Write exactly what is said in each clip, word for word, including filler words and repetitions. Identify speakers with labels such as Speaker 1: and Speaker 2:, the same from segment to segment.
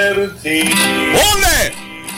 Speaker 1: Όλε!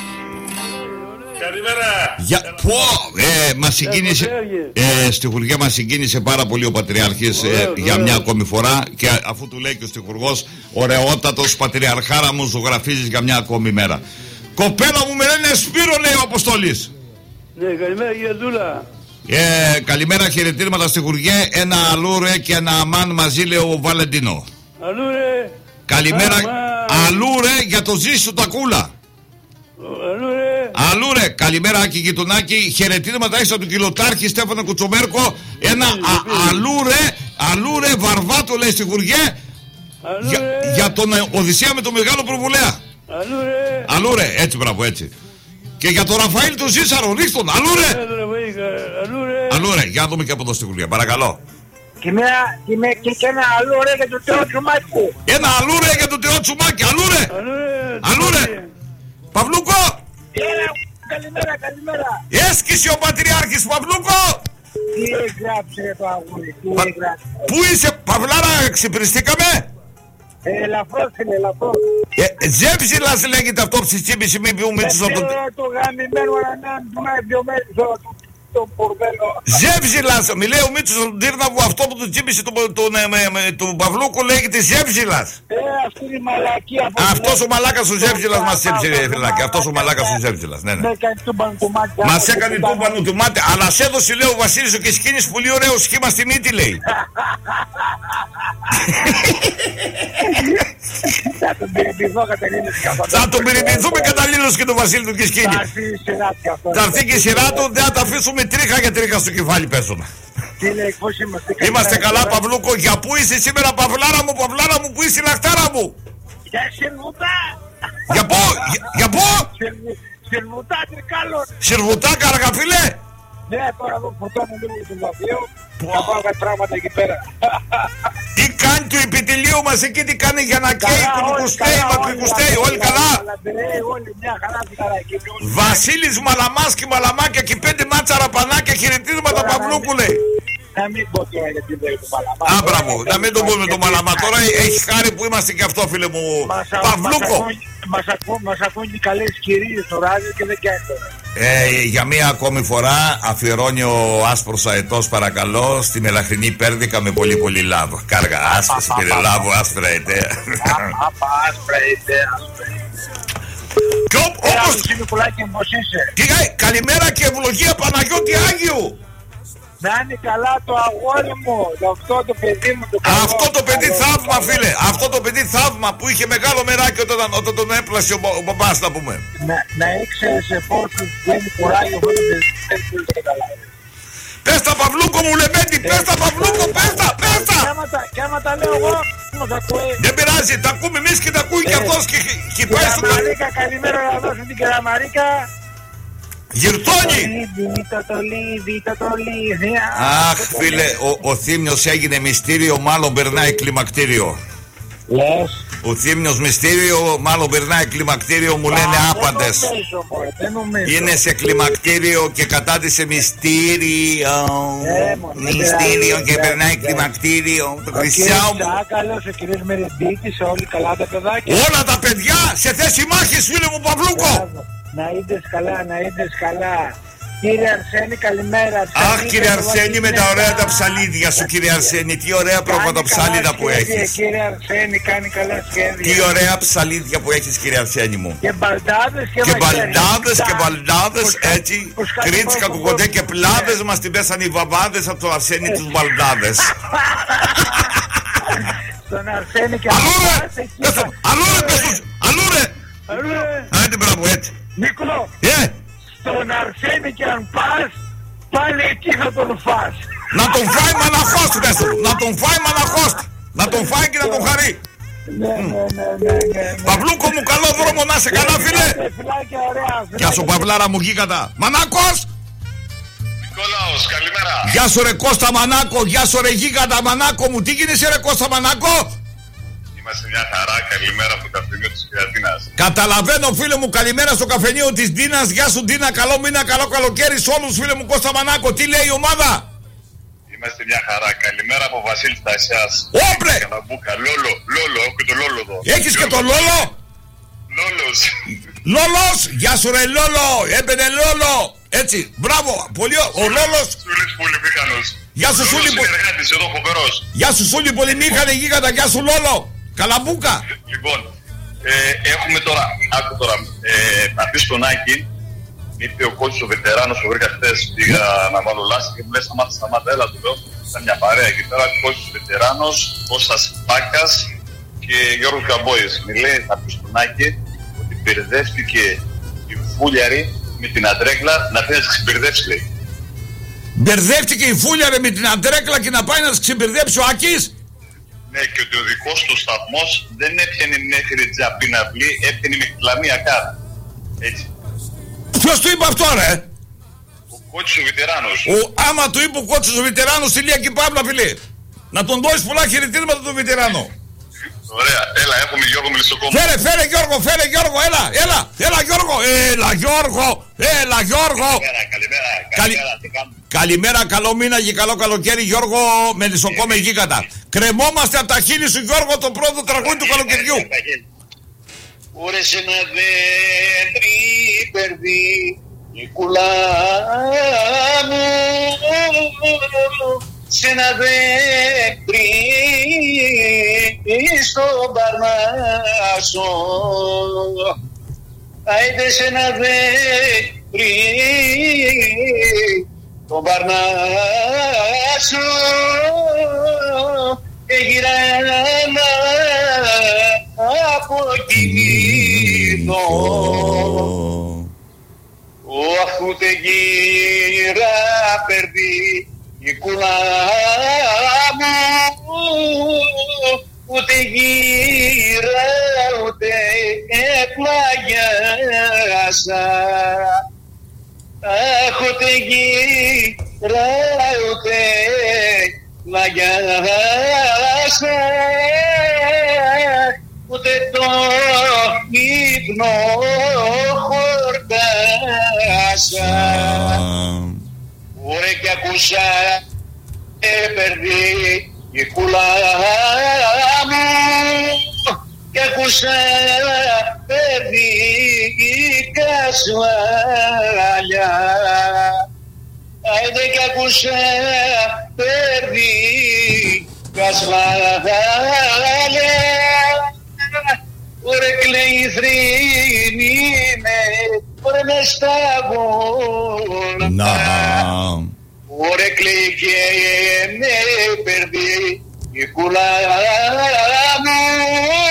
Speaker 2: Καλημέρα.
Speaker 1: Για... Πω, ε, μας συγκίνησε, ε, στη Χουργιά μας συγκίνησε πάρα πολύ ο Πατριάρχης ε, για μια ακόμη φορά. Και αφού του λέει και ο στιχουργός, ωραιότατος Πατριαρχάρα μου, ζωγραφίζεις για μια ακόμη μέρα. Κοπέλα μου με λένε Σπύρο, λέει ο Αποστόλης.
Speaker 3: Ναι, καλημέρα Γερδούλα.
Speaker 1: Ε, καλημέρα, χαιρετήρματα στη Χουργιά. Ένα αλούρε και ένα αμάν μαζί, λέει ο Βαλεντίνο.
Speaker 3: Αλούρε.
Speaker 1: Καλημέρα,
Speaker 3: Αμάν.
Speaker 1: αλούρε για το Ζήσου Τακούλα.
Speaker 3: Αλούρε.
Speaker 1: Αλούρε, καλημέρα Άκη Γειτονάκη. Χαιρετήρματα έξω του Κιλοτάρχη Στέφανο Κουτσομέρκο. Ένα α, αλούρε, αλούρε Βαρβάτο, λέει στη Χουργιά. Για, για τον Οδυσσέα με τον Μεγάλο Προβουλέα.
Speaker 3: Αλούρε.
Speaker 1: Αλούρε, έτσι μπράβο, έτσι. Και για τον Ραφαήλ του Ζήσαρο, ρίχτον, αλούρε.
Speaker 3: Αλούρε.
Speaker 1: Αλούρε, για να δούμε και από εδώ στη Χουργιά, παρακαλώ.
Speaker 4: Και, μια, και, με, και, και ένα αλούρε για το Τεό Τσουμάκη.
Speaker 1: Ένα αλούρε για τον Τεό Τσουμάκη, αλούρε.
Speaker 3: Αλούρε.
Speaker 1: Αλούρε. Παυλούκο.
Speaker 4: Έλα, καλημέρα, καλημέρα.
Speaker 1: Έσκησε ο Πατριάρχης, Παυλούκο.
Speaker 4: Τι έγραψε το αγούρι, τι
Speaker 1: Πα...
Speaker 4: έγραψε.
Speaker 1: Πού είσαι, Παυλάρα, ξυπριστήκαμε.
Speaker 4: Ε, ελαφρώς είναι, ελαφρώς.
Speaker 1: Ε, Ζέψιλας λέγεται αυτό ψητσίπηση, μη πει ο Μίτσος από το...
Speaker 4: το γαμημένο ανάμει του να δύο μέρες το πορδέλο.
Speaker 1: Ζέψιλας, μιλάει ο Μίτσος από τον Τύρναβο, αυτό που του τσίπησε τον το, Παυλούκο λέγεται Ζέψιλας.
Speaker 4: Ε, αυτή είναι η μαλακία.
Speaker 1: Αυτός ο μαλάκας ο Ζέψιλας μας τσίψε, φιλάκι, αυτός ο μαλάκας ο Ζέψιλας, ναι, ναι. Μας έκανε τούμπανο του μάτι, αλλά σε έδωσε, λέει ο Βασίλης ο Κισκίνης, πολύ ωραίο σχήμα στη μύτη, λέει.
Speaker 4: Θα τον περιποιηθώ καταλήλως και αυτό.
Speaker 1: Θα τον περιποιηθούμε καταλήλως και τον Βασίλη του Κισκίνη. Θα έρθει και η σειρά του, δεν θα τα αφήσουμε τρίχα για τρίχα στο κεφάλι, πέσουμε.
Speaker 4: Τι λέει, πώς είμαστε?
Speaker 1: Είμαστε καλά, Παυλούκο. Για πού είσαι σήμερα, Παυλάρα μου, Παυλάρα μου, πού είσαι η λαχτάρα μου?
Speaker 4: Για Συρβουτά.
Speaker 1: Για πού, για, για πού?
Speaker 4: Συρβουτά, Τρικάλων.
Speaker 1: Συρβουτά, καραγαφίλε.
Speaker 4: Ναι, τώρα εδώ φορτώνω λίγο το βαφείο. Θα πάω κάτι πράγματα εκεί πέρα.
Speaker 1: Τι κάνει το επιτελείο μας εκεί, τι κάνει για να καίει, κουνουκουστέει, μακρικουστέει, όλοι καλά. Βασίλης Μαλαμάς και Μαλαμάκια και πέντε μάτσαρα πανάκια, χαιρετίσματα Παυλούκου, λέει.
Speaker 4: Να μην πω τώρα γιατί δεν είναι το Μαλαμά.
Speaker 1: Α, μπράβο, να μην το πούμε το Μαλαμά. Τώρα έχει χάρη που είμαστε και αυτό, φίλε μου. Παυλούκο.
Speaker 4: Μας ακούν οι καλές κυρίες στο ράδιο και δεν κάνετε.
Speaker 1: Ε, για μία ακόμη φορά αφιερώνει ο άσπρος αετός, παρακαλώ, στη μελαχρινή Πέρδικα με πολύ πολύ λάβο. Κάργα άσπρος, πήρε λάβο, άσπρα αετέ.
Speaker 4: Άσπρα αετέ,
Speaker 1: Και όπως... Καλημέρα και ευλογία Παναγιώτη Άγιου.
Speaker 4: Να είναι καλά το αγόρι μου, αυτό το παιδί μου το καλό.
Speaker 1: Αυτό το παιδί θαύμα, φίλε. Αυτό το παιδί θαύμα που είχε μεγάλο μεράκι όταν, όταν τον έπλασε ο, ο μπαμπάς, να πούμε.
Speaker 4: Να, να ήξερες εφόσον βγαίνει κουράγιο αυτό το παιδί, δεν μπορείς να καταλάβεις.
Speaker 1: Πες τα, Παυλούκο μου, Λεβέντη, πες τα, Παυλούκο, πες τα, πες τα.
Speaker 4: Και άμα τα λέω εγώ, μας ακούει.
Speaker 1: Δεν πειράζει, τα ακούμε εμείς και τα ακούει και αυτός και, και πάει στο...
Speaker 4: Κεραμαρίκα, καλημέρα να δώσω την Κεραμαρίκα.
Speaker 1: Γυρτώνει! Αχ, φίλε, ο, ο Θήμιος έγινε μυστήριο, μάλλον περνάει κλιμακτήριο.
Speaker 4: Λες.
Speaker 1: Ο Θήμιος μυστήριο, μάλλον περνάει κλιμακτήριο, μου λένε άπαντες. Είναι σε κλιμακτήριο και κατάτησε μυστήριο. Μυστήριο και περνάει κλιμακτήριο. Το χρυσάω μου.
Speaker 4: Καλώς ο κύριος Μερεντήτης, όλοι καλά τα παιδάκια.
Speaker 1: Όλα τα παιδιά σε θέση μάχης, φίλε μου Παυλούκο.
Speaker 4: Να είδες καλά, να είδες καλά. Κύριε Αρσένη, καλημέρα.
Speaker 1: Αχ, κύριε Αρσένη, με τα ωραία τα ψαλίδια σου, κύριε Αρσένη. Τι ωραία πρόβατα ψάλιδα που έχεις.
Speaker 4: Κύριε Αρσένη, κάνει καλά σχέδια.
Speaker 1: Τι ωραία ψαλίδια που έχεις, κύριε Αρσένη μου.
Speaker 4: Και μπαλντάδες και
Speaker 1: Και μπαλντάδες και μπαλντάδες, έτσι. Κρίτσικα, κουκοντέ και πλάδες μας την πέσανε οι βαβάδες από το Αρσένη τους μπαλντάδες.
Speaker 4: Στον Αρσένη και
Speaker 1: Αλούρε! Αλούρε, πες τους! Αλούρε! Άντε, μπράβο, έτσι.
Speaker 4: Νίκολο,
Speaker 1: ε.
Speaker 4: στον Αρσένη και αν πας, πάλι εκεί θα τον φας.
Speaker 1: Να τον φάει μαναχός του, πες του. Να τον φάει μαναχός του. Να τον φάει και να τον χαρεί.
Speaker 4: Ναι, ναι, ναι, ναι, ναι.
Speaker 1: Παυλούκο μου, καλό δρόμο, να είσαι καλά, φίλε. Γεια σου, Παυλάρα μου, γίγαντα. Μανάκος!
Speaker 2: Νικόλαος, καλημέρα.
Speaker 1: Γεια σου, ρε Κώστα Μανάκο. Γεια σου, ρε γίγαντα Μανάκο μου. Τι γίνεσαι, ρε Κώστα Μανάκο?
Speaker 2: Είμαστε μια χαρά, καλημέρα από το καφενείο της Κυρατίνας.
Speaker 1: Καταλαβαίνω, φίλε μου, καλημέρα στο καφενείο της Ντίνας. Γεια σου, Ντίνα, καλό μήνα, καλό καλοκαίρι σε όλους, φίλε μου. Κώστα Μανάκο, τι λέει η ομάδα?
Speaker 2: Είμαστε μια χαρά, καλημέρα από Βασίλη Τασιάς.
Speaker 1: Όπλε!
Speaker 2: Καλαμπούκα, Λόλο, Λόλο, έχω και το Λόλο εδώ.
Speaker 1: Έχεις και το Λόλο?
Speaker 2: Λόλος.
Speaker 1: Λόλος, γεια σου ρε Λόλο, έπαινε Λόλο. Έτσι, μπράβο, πολύ ο, ο Λόλος.
Speaker 2: Σούλης Πολυμήχανος.
Speaker 1: Γεια σου Σούλη.
Speaker 2: Συνεργάτης εδώ φοβερός.
Speaker 1: Γεια σου Σούλη Πολυμήχανε γίγαντα, γεια σου Λόλο. Καλαμπούκα.
Speaker 2: Λοιπόν, ε, έχουμε τώρα, άκου τώρα, ε, να πεις στον Άκη, είπε ο κότσος ο βετεράνος που βρήκα χθες, πήγα να βάλω λάστι και μου λέει σταμάτα, σταμάτα, έλα του λέω, ήταν μια παρέα εκεί πέρα, κότσος βετεράνος, Κώστας Πάκας και Γιώργος Καμπόης. Μου λέει, θα πεις στον Άκη ότι μπερδεύτηκε η Φούλιαρη με την Αντρέκλα να θέλει να τις ξεμπερδέψει, λέει.
Speaker 1: Μπερδεύτηκε η Φούλιαρη με την Αντρέκλα και να πάει να τις ξεμπερδέψει ο Άκης.
Speaker 2: Ναι, και ότι ο δικός του σταθμός δεν έπιανε μέχρι τζαμπίνα αυλή, έπιανε με κλαμία κάτω. Έτσι.
Speaker 1: Ποιος του είπε αυτό ρε?
Speaker 2: Ο κότσος ο βετεράνος.
Speaker 1: Ο, άμα του είπε ο κότσος ο βετεράνος στη Λία και Παύλα φίλε. Να τον δώσεις πολλά χαιρετίσματα του βετεράνο.
Speaker 2: Ωραία, έλα, έχουμε Γιώργο Μελισσοκόμο.
Speaker 1: Φέρε, φέρε Γιώργο, φέρε Γιώργο, έλα, έλα, έλα Γιώργο, έλα Γιώργο, έλα Γιώργο.
Speaker 2: Καλημέρα, καλημέρα, καλημέρα, τι κάνουμε.
Speaker 1: Καλημέρα, καλό μήνα και καλό καλοκαίρι Γιώργο Μελισσοκόμε γίγαντα. Κρεμόμαστε από τα χείλη σου Γιώργο το πρώτο τραγούδι του καλοκαιριού.
Speaker 4: Ωρε σε ένα δέντρι περδί η κουλά μου, σε ένα δέντρι στον Παρνάσο, άιντε σε ένα δέντρι στον Παρνάσο και γυράνα από κίνητο. Αφού τε γύρα περδί η κουλά μου, ούτε γύρα ούτε πλαγιάσα. Αχ, ούτε γύρα ούτε πλαγιάσα, ούτε το ύπνο χορτάσα. Ωραία κι ακούσα περδί η κουλά μου, κι ακούσα περδί η κασβάλια. Άιντε κι ακούσα περδί κασβάλια. Ωραία κλαίει θρήνη με, ωραία με σταγόνα. Ωραία κλαίει και με περδί η κουλά μου.